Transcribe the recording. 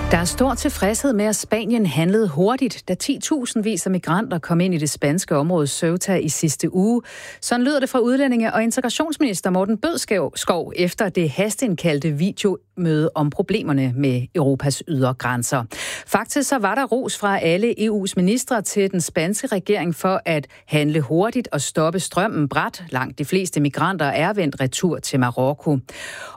Der er stor tilfredshed med, at Spanien handlede hurtigt, da 10.000 af migranter kom ind i det spanske område Ceuta i sidste uge. Sådan lyder det fra udlændinge- og integrationsminister Morten Bødskov efter det hasteindkaldte videomøde om problemerne med Europas ydre grænser. Faktisk så var der ros fra alle EU's ministre til den spanske regering for at handle hurtigt og stoppe strømmen brat. Langt de fleste migranter er vendt retur til Marokko.